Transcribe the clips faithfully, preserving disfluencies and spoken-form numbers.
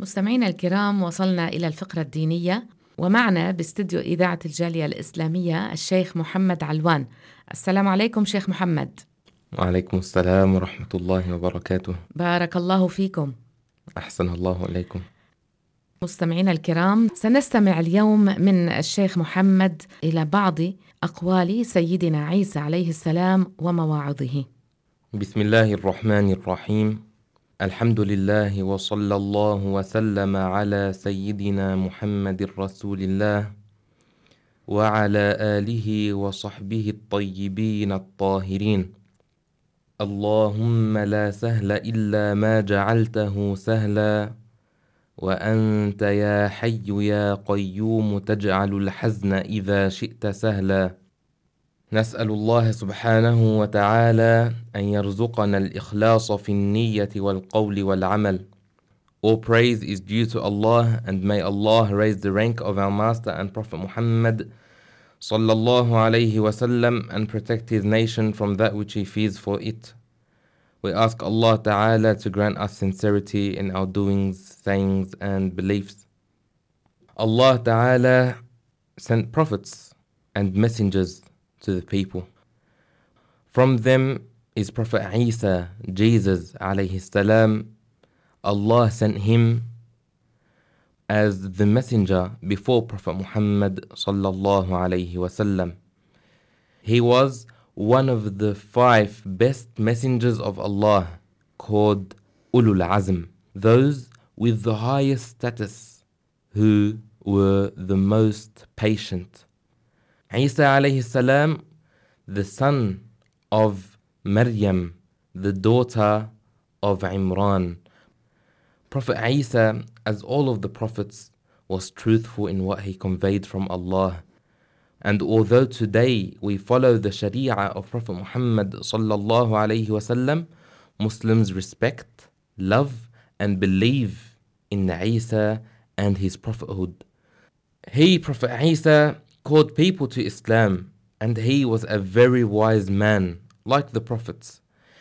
مستمعينا الكرام، وصلنا إلى الفقرة الدينية، ومعنا باستديو إذاعة الجالية الإسلامية الشيخ محمد علوان. السلام عليكم شيخ محمد. وعليكم السلام ورحمة الله وبركاته. بارك الله فيكم. أحسن الله إليكم. مستمعينا الكرام، سنستمع اليوم من الشيخ محمد إلى بعض أقوال سيدنا عيسى عليه السلام ومواعظه. بسم الله الرحمن الرحيم. الحمد لله وصلى الله وسلم على سيدنا محمد رسول الله وعلى آله وصحبه الطيبين الطاهرين. اللهم لا سهل إلا ما جعلته سهلا، وأنت يا حي يا قيوم تجعل الحزن إذا شئت سهلا. نسأل الله سبحانه وتعالى أن يرزقنا الإخلاص في النية والقول والعمل. All praise is due to Allah, and may Allah raise the rank of our Master and Prophet Muhammad sallallahu alayhi wasallam and protect his nation from that which he fears for it. We ask Allah Ta'ala to grant us sincerity in our doings, sayings and beliefs. Allah Ta'ala sent prophets and messengers to the people. From them is Prophet Isa, Jesus alayhi salam. Allah sent him as the messenger before Prophet Muhammad sallallahu alayhi wasallam. He was one of the five best messengers of Allah, called Ulul Azm, those with the highest status, who were the most patient. Isa alayhi salam, the son of Maryam, the daughter of Imran. Prophet Isa, as all of the prophets, was truthful in what he conveyed from Allah. And although today we follow the Sharia of Prophet Muhammad sallallahu alayhi wasallam, Muslims respect, love and believe in Isa and his prophethood. He, Prophet Isa, called people to Islam, and he was a very wise man, like the prophets.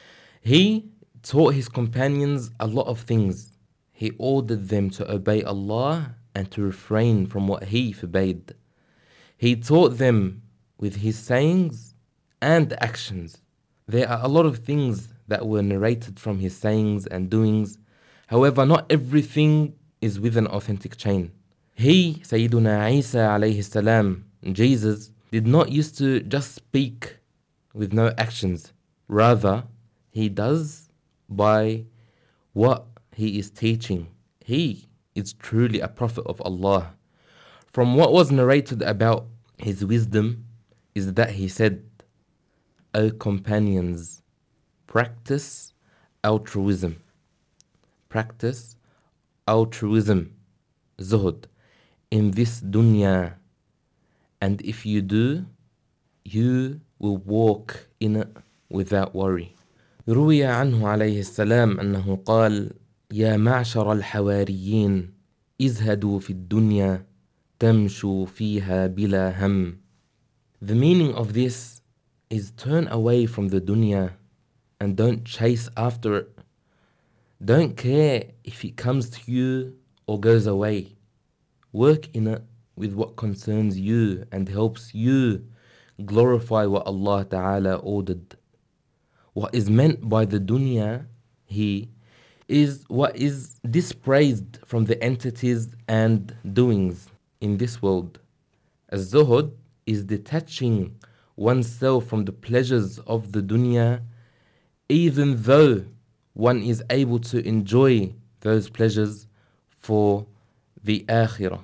He taught his companions a lot of things. He ordered them to obey Allah and to refrain from what he forbade. He taught them with his sayings and actions. There are a lot of things that were narrated from his sayings and doings. However, not everything is with an authentic chain. He, Sayyiduna Isa alayhi salam, Jesus, did not used to just speak with no actions. Rather, he does by what he is teaching. He is truly a prophet of Allah. From what was narrated about his wisdom is that he said, O companions, practice altruism. Practice altruism, zuhud, in this dunya. And if you do, you will walk in it without worry. روي عنه عليه السلام أنه قال: يا معشر الحواريين ازهدوا في الدنيا تمشوا فيها بلا هم. The meaning of this is turn away from the dunya and don't chase after it. Don't care if it comes to you or goes away. Work in it with what concerns you and helps you glorify what Allah Ta'ala ordered. What is meant by the dunya here is what is dispraised from the entities and doings in this world. Az-zuhud is detaching oneself from the pleasures of the dunya, even though one is able to enjoy those pleasures for the akhirah.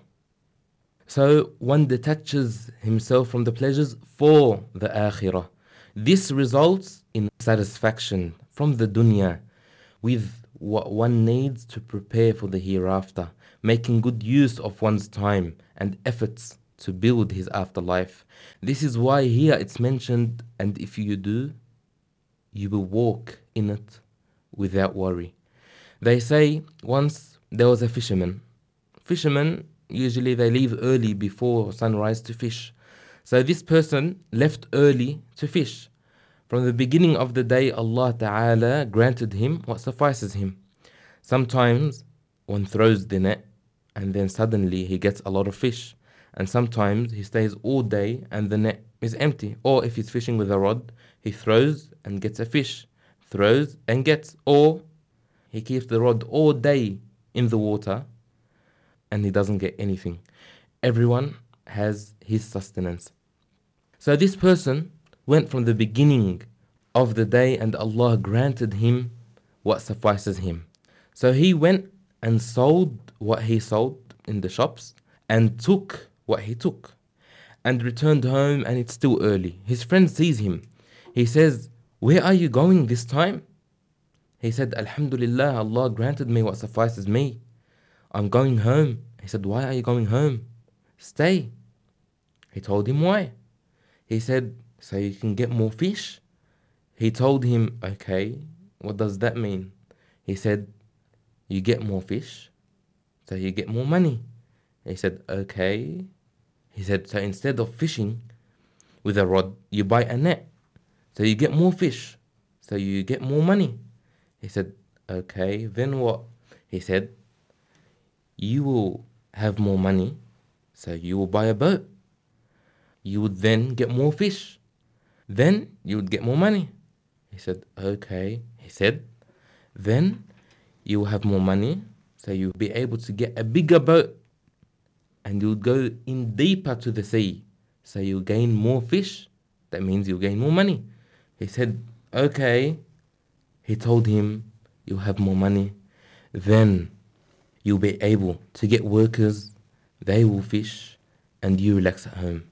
So one detaches himself from the pleasures for the akhirah. This results in satisfaction from the dunya with what one needs to prepare for the hereafter, making good use of one's time and efforts to build his afterlife. This is why here it's mentioned, and if you do, you will walk in it without worry. They say once there was a fisherman. Fishermen, usually they leave early before sunrise to fish. So this person left early to fish. From the beginning of the day, Allah Ta'ala granted him what suffices him. Sometimes one throws the net and then suddenly he gets a lot of fish. And sometimes he stays all day and the net is empty. Or if he's fishing with a rod, he throws and gets a fish, throws and gets, or he keeps the rod all day in the water and he doesn't get anything. Everyone has his sustenance. So this person went from the beginning of the day and Allah granted him what suffices him. So he went and sold what he sold in the shops and took what he took and returned home, and it's still early. His friend sees him. He says, "Where are you going this time?" He said, "Alhamdulillah, Allah granted me what suffices me. I'm going home." He said, "Why are you going home? Stay." He told him why. He said, "So you can get more fish." He told him, "Okay, what does that mean?" He said, "You get more fish, so you get more money." He said, "Okay." He said, "So instead of fishing with a rod, you buy a net, so you get more fish, so you get more money." He said, "Okay, then what?" He said, "You will have more money, so you will buy a boat. You would then get more fish. Then you would get more money." He said, "Okay." He said, "Then you will have more money, so you'll be able to get a bigger boat and you'll go in deeper to the sea, so you'll gain more fish. That means you'll gain more money." He said, "Okay." He told him, "You'll have more money. Then you'll be able to get workers, they will fish, and you relax at home."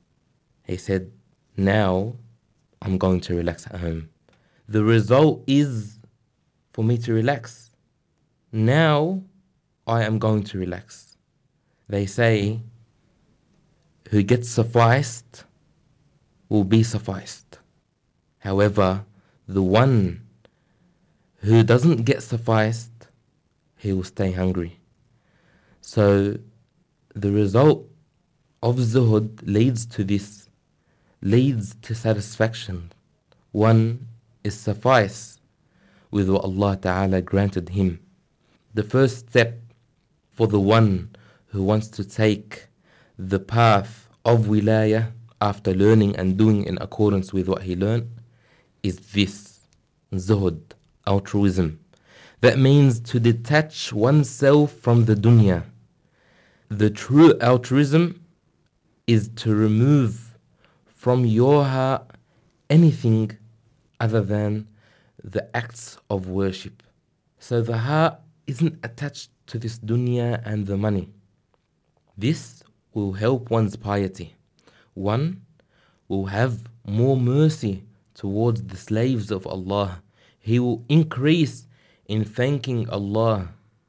He said, "Now I'm going to relax at home. The result is for me to relax. Now I am going to relax." They say, who gets sufficed will be sufficed. However, the one who doesn't get sufficed, he will stay hungry. So the result of zuhud leads to this, leads to satisfaction. One is suffice with what Allah Ta'ala granted him. The first step for the one who wants to take the path of wilayah after learning and doing in accordance with what he learned is this, zuhud, altruism. That means to detach oneself from the dunya. The true altruism is to remove from your heart anything other than the acts of worship. So the heart isn't attached to this dunya and the money. This will help one's piety. One will have more mercy towards the slaves of Allah. He will increase in thanking Allah.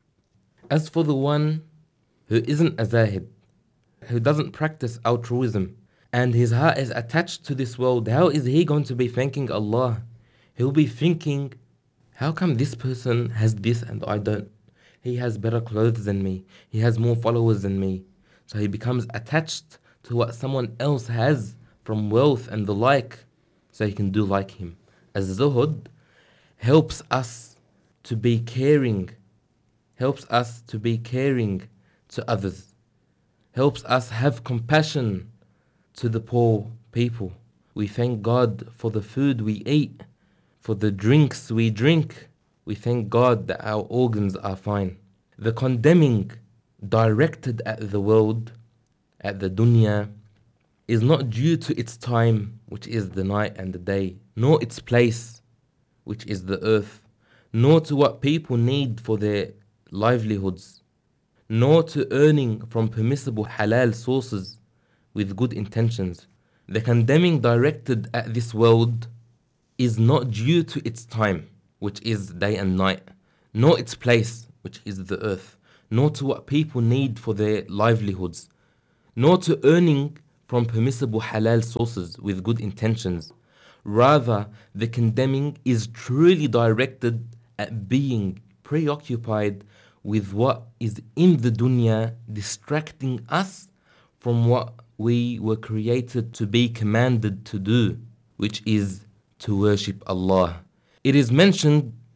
As for the one who isn't a zahid, who doesn't practice altruism, and his heart is attached to this world, how is he going to be thanking Allah? He'll be thinking, how come this person has this and I don't? He has better clothes than me. He has more followers than me. So he becomes attached to what someone else has from wealth and the like, so he can do like him. As zuhud helps us to be caring, helps us to be caring to others, helps us have compassion to the poor people. We thank God for the food we eat, for the drinks we drink. We thank God that our organs are fine. The condemning directed at the world, at the dunya, is not due to its time, which is the night and the day, nor its place, which is the earth, nor to what people need for their livelihoods, nor to earning from permissible halal sources with good intentions. The condemning directed at this world is not due to its time, which is day and night, nor its place, which is the earth, nor to what people need for their livelihoods, nor to earning from permissible halal sources with good intentions. Rather, the condemning is truly directed at being preoccupied with what is in the dunya, distracting us from what we were created to be commanded to do, which is to worship Allah. It is mentioned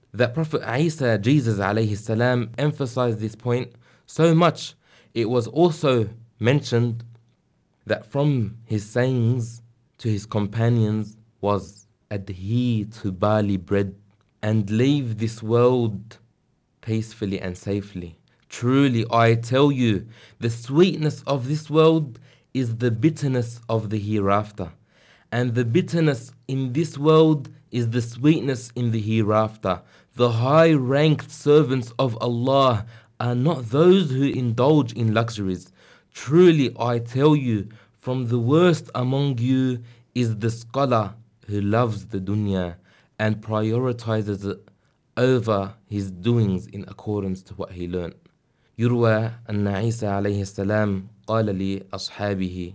that Prophet Isa, Jesus alayhi salam, emphasized this point so much. It was also mentioned that from his sayings to his companions was, adhere to barley bread and leave this world peacefully and safely. Truly I tell you, the sweetness of this world is the bitterness of the hereafter, and the bitterness in this world is the sweetness in the hereafter. The high-ranked servants of Allah are not those who indulge in luxuries. Truly I tell you, from the worst among you is the scholar who loves the dunya and prioritizes it over his doings in accordance to what he learned. يروى أن عيسى عليه السلام قال لأصحابه: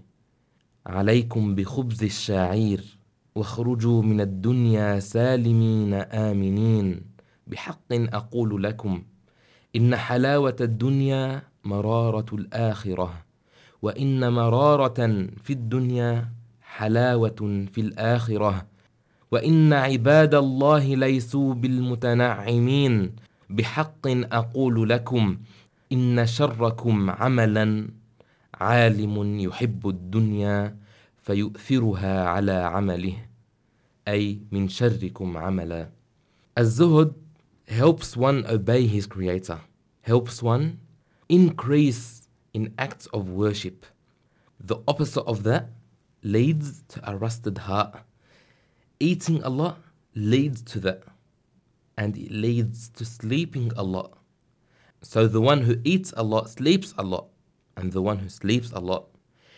عليكم بخبز الشعير واخرجوا من الدنيا سالمين آمنين، بحق أقول لكم إن حلاوة الدنيا مرارة الآخرة، وإن مرارة في الدنيا حلاوة في الآخرة، وإن عباد الله ليسوا بالمتنعمين، بحق أقول لكم إن شركم عملا عالم يحب الدنيا فيؤثرها على عمله، أي من شركم عملا. الزهد helps one obey his creator, helps one increase in acts of worship. The opposite of that leads to a rusted heart. Eating a lot leads to that, and it leads to sleeping a lot. So the one who eats a lot sleeps a lot, and the one who sleeps a lot,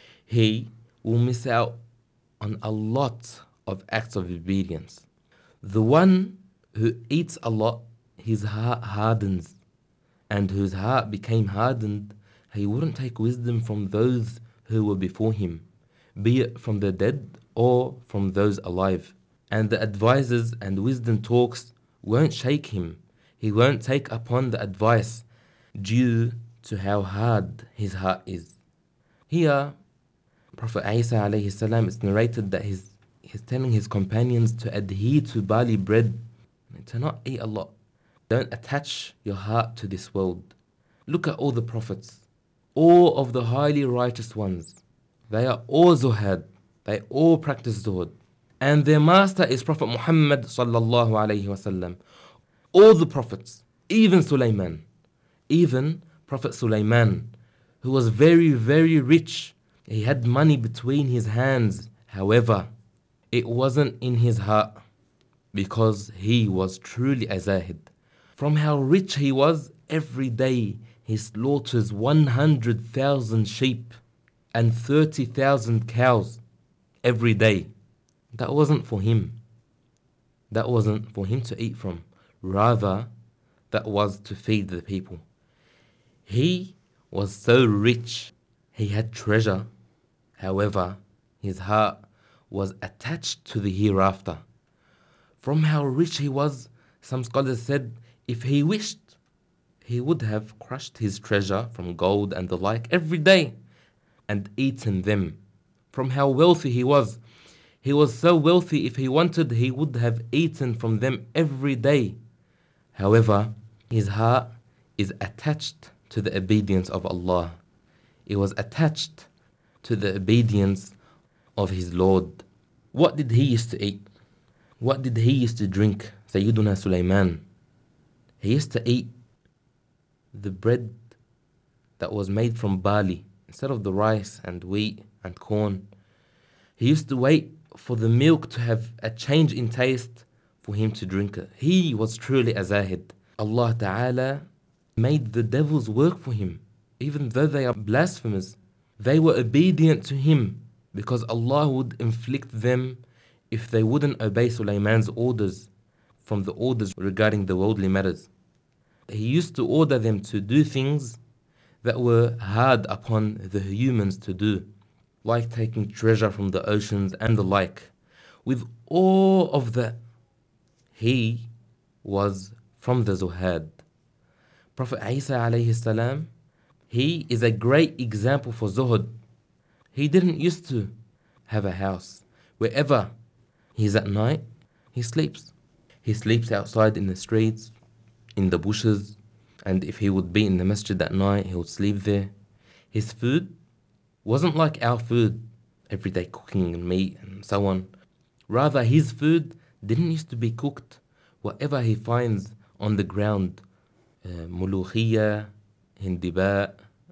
he will miss out on a lot of acts of obedience. The one who eats a lot, his heart hardens, and whose heart became hardened, he wouldn't take wisdom from those who were before him, be it from the dead or from those alive. And the advisors and wisdom talks won't shake him. He won't take upon the advice due to how hard his heart is. Here, Prophet Isa alayhi salam, it's narrated that he's, he's telling his companions to adhere to barley bread, to not eat a lot. Don't attach your heart to this world. Look at all the prophets, all of the highly righteous ones. They are all zuhad. They all practice zuhud. And their master is Prophet Muhammad sallallahu alayhi wasallam. All the prophets, even Sulaiman, even Prophet Sulaiman, who was very, very rich. He had money between his hands. However, it wasn't in his heart, because he was truly a zahid. From how rich he was, every day he slaughters one hundred thousand sheep and thirty thousand cows every day. That wasn't for him. That wasn't for him to eat from. Rather, that was to feed the people. He was so rich, he had treasure. However, his heart was attached to the hereafter. From how rich he was, some scholars said, if he wished, he would have crushed his treasure from gold and the like every day and eaten them. From how wealthy he was, he was so wealthy, if he wanted, he would have eaten from them every day. However, his heart is attached to the obedience of Allah. It was attached to the obedience of his Lord. What did he used to eat? What did he used to drink? Sayyiduna Sulaiman. He used to eat the bread that was made from barley instead of the rice and wheat and corn. He used to wait for the milk to have a change in taste for him to drink it. He was truly a zahid. Allah Ta'ala made the devils work for him. Even though they are blasphemous, they were obedient to him, because Allah would inflict them if they wouldn't obey Sulaiman's orders from the orders regarding the worldly matters. He used to order them to do things that were hard upon the humans to do, like taking treasure from the oceans and the like. With all of that, he was from the Zuhad. Prophet Isa alayhi salam, he is a great example for Zuhud. He didn't used to have a house. Wherever he's at night, he sleeps. He sleeps outside in the streets, in the bushes, and if he would be in the masjid at night, he would sleep there. His food wasn't like our food, everyday cooking and meat and so on. Rather, his food didn't used to be cooked. Whatever he finds on the ground, uh, ملوخية, هندباء,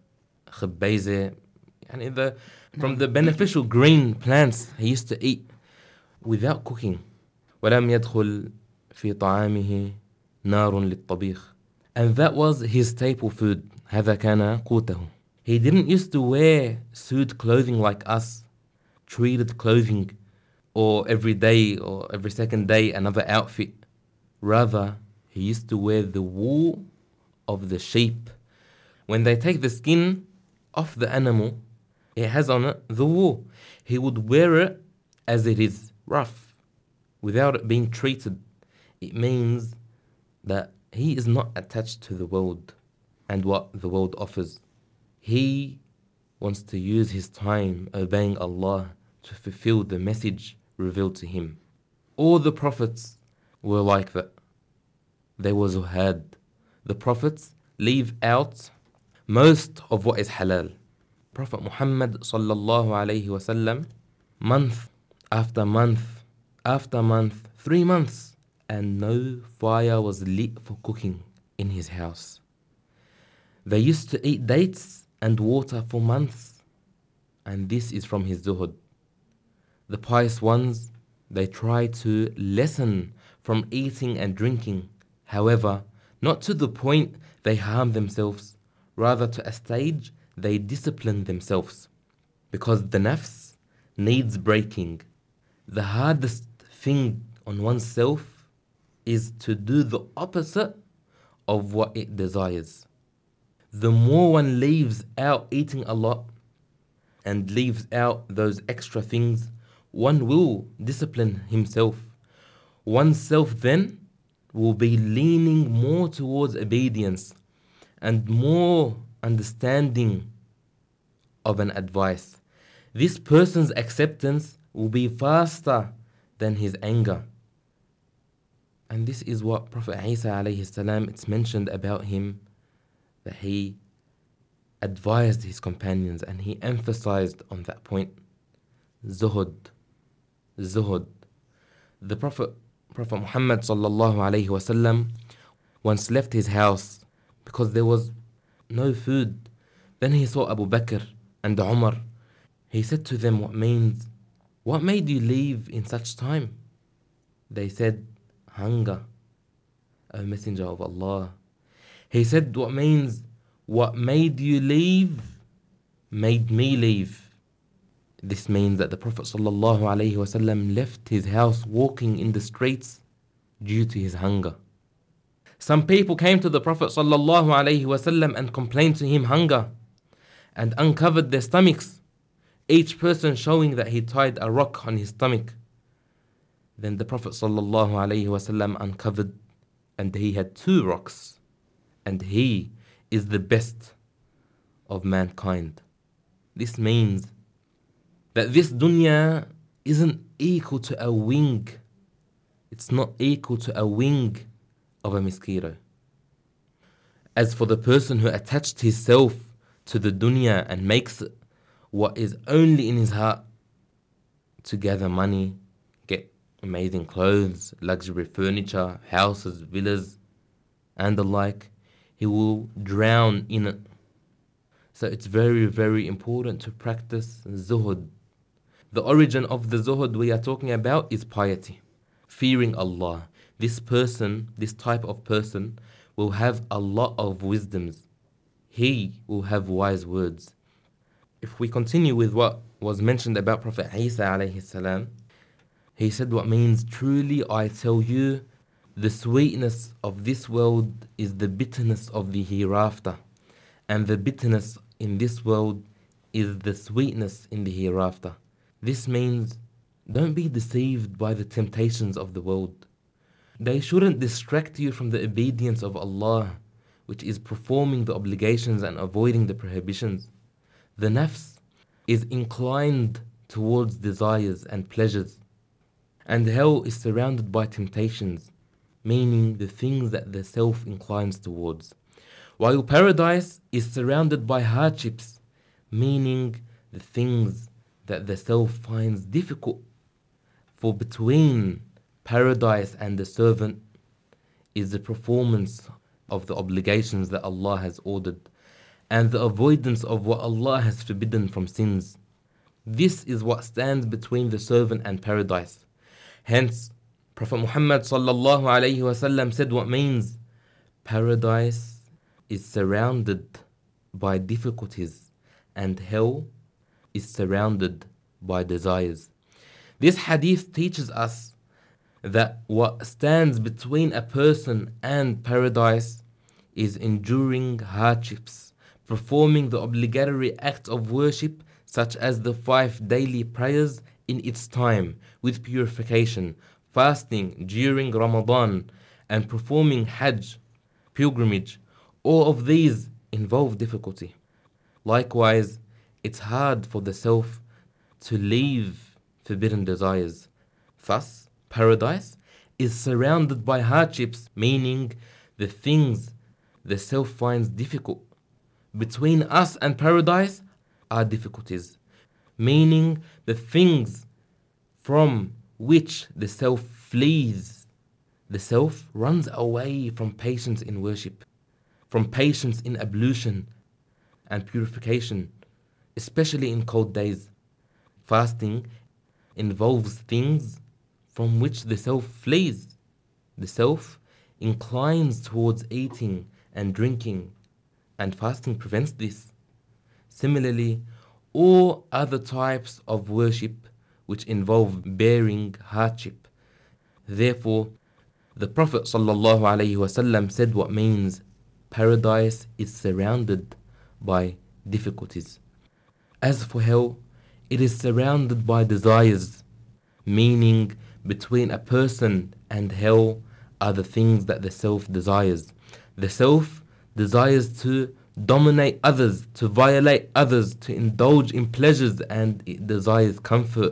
خبيزة, يعني the, from the beneficial green plants he used to eat without cooking. ولم يدخل في طعامه نار للطبيخ. And that was his staple food. هذا كان قوته. He didn't used to wear suit clothing like us, treated clothing, or every day or every second day another outfit. Rather, he used to wear the wool of the sheep. When they take the skin off the animal, it has on it the wool. He would wear it as it is, rough, without it being treated. It means that he is not attached to the world and what the world offers. He wants to use his time obeying Allah to fulfill the message revealed to him. All the prophets were like that. They were zuhad. The prophets leave out most of what is halal. Prophet Muhammad sallallahu alayhi wasallam, month after month after month, three months, and no fire was lit for cooking in his house. They used to eat dates and water for months, and this is from his zuhud. The pious ones, they try to lessen from eating and drinking. However, not to the point they harm themselves, rather to a stage they discipline themselves. Because the nafs needs breaking. The hardest thing on oneself is to do the opposite of what it desires. The more one leaves out eating a lot and leaves out those extra things, one will discipline himself. Oneself then will be leaning more towards obedience and more understanding of an advice. This person's acceptance will be faster than his anger. And this is what Prophet Isa alayhi salam, it's mentioned about him, that he advised his companions and he emphasized on that point. Zuhud. Zuhud. The Prophet Prophet Muhammad sallallahu alayhi wasallam once left his house because there was no food. Then he saw Abu Bakr and Umar. He said to them, what means, what made you leave in such time? They said, hunger, O Messenger of Allah. He said, what means, what made you leave made me leave. This means that the Prophet sallallahu alaihi wasallam left his house walking in the streets due to his hunger. Some people came to the Prophet sallallahu alaihi wasallam and complained to him hunger and uncovered their stomachs, each person showing that he tied a rock on his stomach. Then the Prophet sallallahu alaihi wasallam uncovered and he had two rocks, and he is the best of mankind. This means that this dunya isn't equal to a wing. It's not equal to a wing of a mosquito. As for the person who attached himself to the dunya and makes what is only in his heart to gather money, get amazing clothes, luxury furniture, houses, villas, and the like, he will drown in it. So it's very, very important to practice zuhud. The origin of the zuhud we are talking about is piety, fearing Allah. This person, this type of person, will have a lot of wisdoms. He will have wise words. If we continue with what was mentioned about Prophet Isa alayhi salam, he said what means, truly I tell you, the sweetness of this world is the bitterness of the hereafter, and the bitterness in this world is the sweetness in the hereafter. This means don't be deceived by the temptations of the world. They shouldn't distract you from the obedience of Allah, which is performing the obligations and avoiding the prohibitions. The nafs is inclined towards desires and pleasures, and hell is surrounded by temptations. meaning the things that the self inclines towards, while paradise is surrounded by hardships, meaning the things that the self finds difficult. For between paradise and the servant is the performance of the obligations that Allah has ordered and the avoidance of what Allah has forbidden from sins. This is what stands between the servant and paradise. Hence, Prophet Muhammad sallallahu alaihi wasallam said what means paradise is surrounded by difficulties and hell is surrounded by desires. This hadith teaches us that what stands between a person and paradise is enduring hardships, performing the obligatory acts of worship such as the five daily prayers in its time with purification, fasting during Ramadan, and performing Hajj, pilgrimage. All of these involve difficulty. Likewise, it's hard for the self to leave forbidden desires. Thus, paradise is surrounded by hardships, meaning the things the self finds difficult. Between us and paradise are difficulties, meaning the things from which the self flees. The self runs away from patience in worship, from patience in ablution and purification, especially in cold days. Fasting involves things from which the self flees. The self inclines towards eating and drinking, and fasting prevents this. Similarly, all other types of worship which involve bearing hardship. Therefore, the Prophet ﷺ said what means paradise is surrounded by difficulties. As for hell, it is surrounded by desires, meaning between a person and hell are the things that the self desires. The self desires to dominate others, to violate others, to indulge in pleasures, and it desires comfort.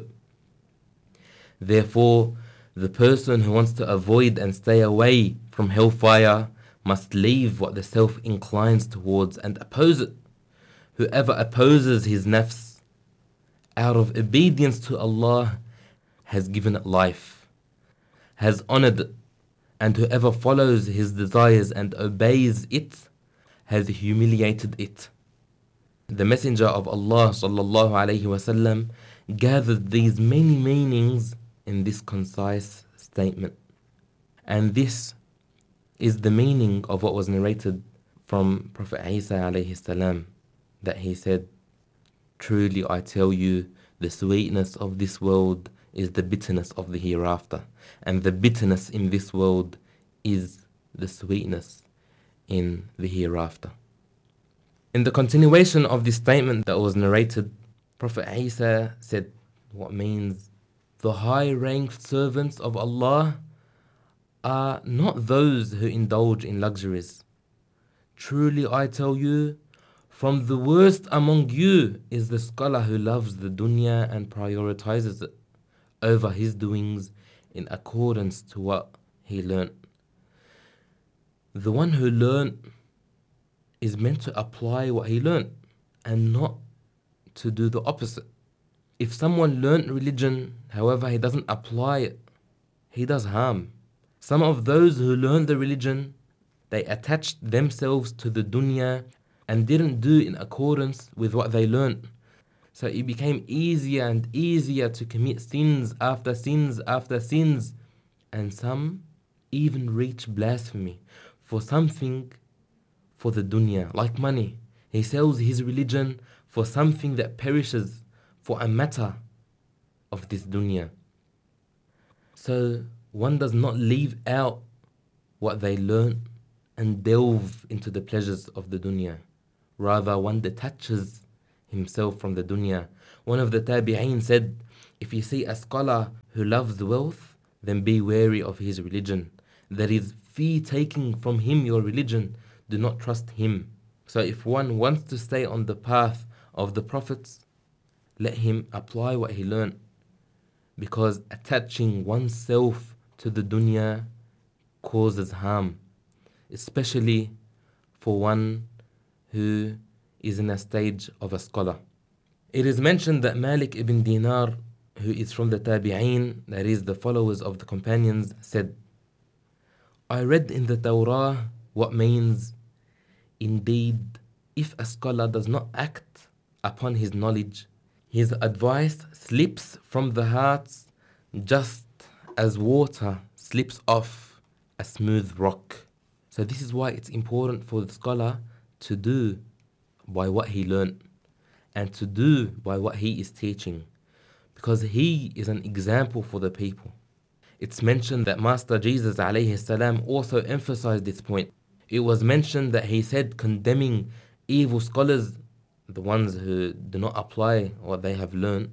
Therefore, the person who wants to avoid and stay away from hellfire must leave what the self inclines towards and oppose it. Whoever opposes his nafs out of obedience to Allah has given it life, has honored it, and whoever follows his desires and obeys it has humiliated it. The Messenger of Allah sallallahu alaihi wasallam gathered these many meanings in this concise statement. And this is the meaning of what was narrated from Prophet Isa alayhi salam, that he said, "Truly I tell you, the sweetness of this world is the bitterness of the hereafter, and the bitterness in this world is the sweetness in the hereafter." In the continuation of this statement that was narrated, Prophet Isa said what means the high-ranked servants of Allah are not those who indulge in luxuries. Truly I tell you, from the worst among you is the scholar who loves the dunya and prioritizes it over his doings in accordance to what he learnt. The one who learnt is meant to apply what he learnt and not to do the opposite. If someone learnt religion, however, he doesn't apply it, he does harm. Some of those who learned the religion, they attached themselves to the dunya and didn't do in accordance with what they learnt. So it became easier and easier to commit sins after sins after sins. And some even reach blasphemy for something for the dunya, like money. He sells his religion for something that perishes, for a matter of this dunya. So one does not leave out what they learn and delve into the pleasures of the dunya. Rather, one detaches himself from the dunya. One of the tabi'een said, if you see a scholar who loves wealth, then be wary of his religion. That is, fee taking from him your religion. Do not trust him. So if one wants to stay on the path of the prophets, let him apply what he learned. Because attaching oneself to the dunya causes harm, especially for one who is in a stage of a scholar. It is mentioned that Malik ibn Dinar, who is from the Tabi'een, that is the followers of the companions, said, I read in the Torah what means, indeed, if a scholar does not act upon his knowledge, his advice slips from the hearts just as water slips off a smooth rock. So this is why it's important for the scholar to do by what he learned and to do by what he is teaching, because he is an example for the people. It's mentioned that Master Jesus alayhi salam also emphasized this point. It was mentioned that he said, condemning evil scholars, the ones who do not apply what they have learned.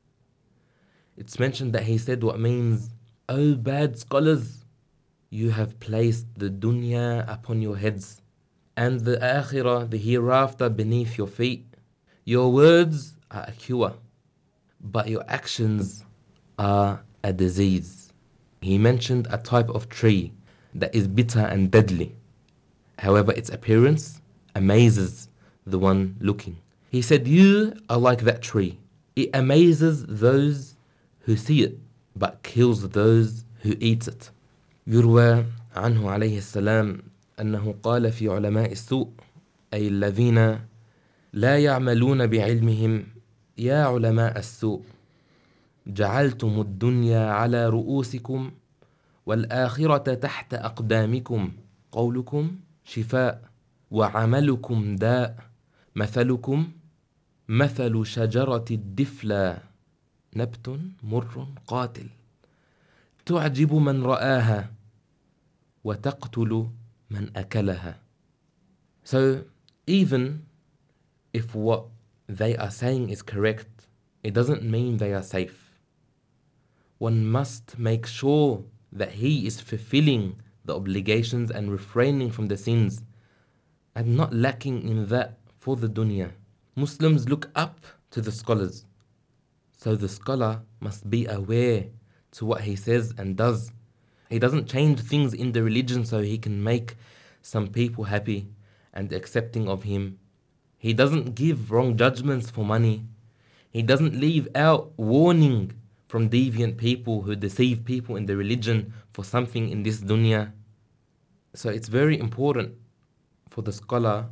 It's mentioned that he said what means, O bad scholars, you have placed the dunya upon your heads and the akhirah, the hereafter, beneath your feet. Your words are a cure, but your actions are a disease. He mentioned a type of tree that is bitter and deadly. However, its appearance amazes the one looking. He said, you are like that tree. It amazes those who see it, but kills those who eat it. يروى عنه عليه السلام أنه قال في علماء السوء، أي الذين لا يعملون بعلمهم، يا علماء السوء جعلتم الدنيا على رؤوسكم والآخرة تحت أقدامكم، قولكم شفاء وعملكم داء، مثلكم مثل شجرة الدفلة، نبت مر قاتل، تعجب من رآها وتقتل من أكلها. So even if what they are saying is correct, it doesn't mean they are safe. One must make sure that he is fulfilling the obligations and refraining from the sins and not lacking in that for the dunya. Muslims look up to the scholars, so the scholar must be aware to what he says and does. He doesn't change things in the religion so he can make some people happy and accepting of him. He doesn't give wrong judgments for money. He doesn't leave out warning from deviant people who deceive people in the religion for something in this dunya. So it's very important for the scholar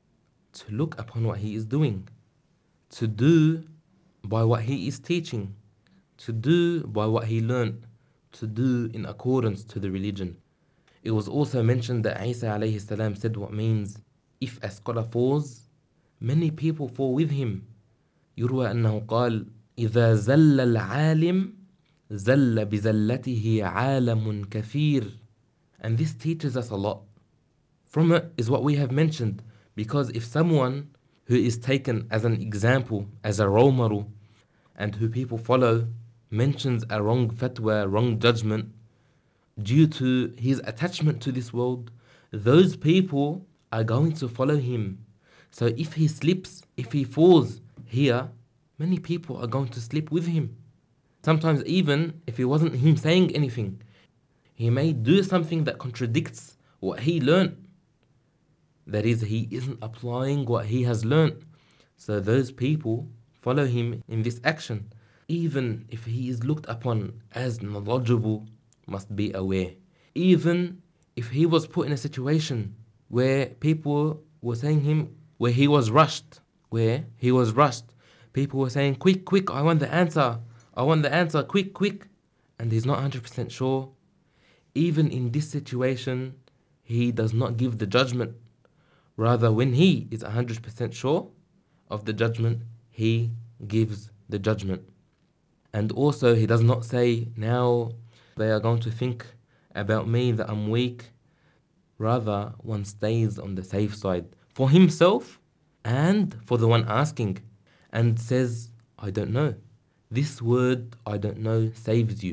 to look upon what he is doing, to do by what he is teaching, to do by what he learned, to do in accordance to the religion. It was also mentioned that Isa alayhi salam said what means, if a scholar falls, many people fall with him. يروى أنه قال إذا زل العالم زل بزلته عالم كثير. And this teaches us a lot. From it is what we have mentioned, because if someone who is taken as an example, as a role model, and who people follow, mentions a wrong fatwa, wrong judgment, due to his attachment to this world, those people are going to follow him. So if he slips, if he falls here, many people are going to slip with him. Sometimes even if it wasn't him saying anything, he may do something that contradicts what he learned. That is, he isn't applying what he has learned. So those people follow him in this action. Even if he is looked upon as knowledgeable, must be aware. Even if he was put in a situation where people were saying him, where he was rushed, where he was rushed, people were saying, quick, quick, I want the answer, I want the answer, quick, quick, and he's not one hundred percent sure. Even in this situation, he does not give the judgment. Rather, when he is one hundred percent sure of the judgment, he gives the judgment. And also, he does not say, now they are going to think about me that I'm weak. Rather, one stays on the safe side for himself and for the one asking, and says, I don't know. This word, I don't know, saves you.